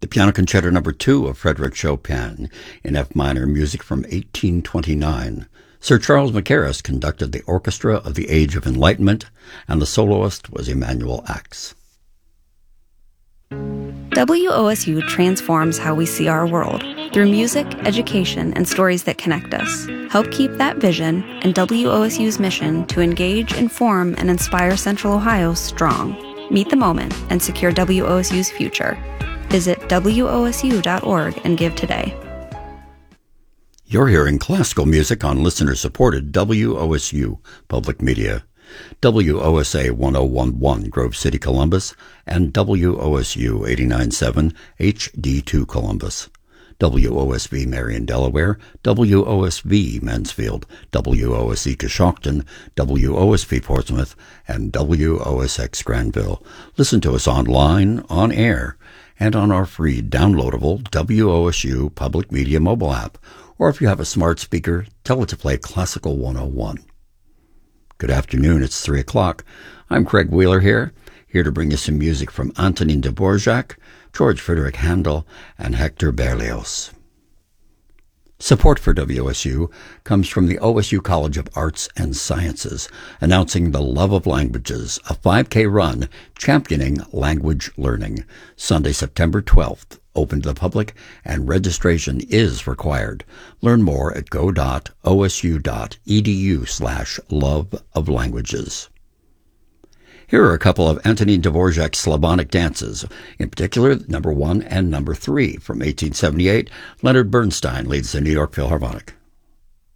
the Piano Concerto No. 2 of Frédéric Chopin in F minor, music from 1829. Sir Charles Mackerras conducted the orchestra of the Age of Enlightenment, and the soloist was Emanuel Ax. WOSU transforms how we see our world through music, education, and stories that connect us. Help keep that vision and WOSU's mission to engage, inform, and inspire Central Ohio strong. Meet the moment and secure WOSU's future. Visit WOSU.org and give today. You're hearing classical music on listener-supported WOSU Public Media. WOSA 1011 Grove City, Columbus, and WOSU 89.7 HD2 Columbus. WOSV Marion, Delaware, WOSV Mansfield, WOSE Coshocton, WOSV Portsmouth, and WOSX Granville. Listen to us online, on air, and on our free downloadable WOSU Public Media mobile app, or if you have a smart speaker, tell it to play Classical 101. Good afternoon, it's 3 o'clock. I'm Craig Wheeler here to bring you some music from Antonin Dvorak, George Frideric Handel, and Hector Berlioz. Support for WOSU comes from the OSU College of Arts and Sciences, announcing the Love of Languages, a 5K run championing language learning. Sunday, September 12th, open to the public, and registration is required. Learn more at go.osu.edu/loveoflanguages. Here are a couple of Antonin Dvorak's Slavonic dances, in particular No. 1 and No. 3 from 1878. Leonard Bernstein leads the New York Philharmonic.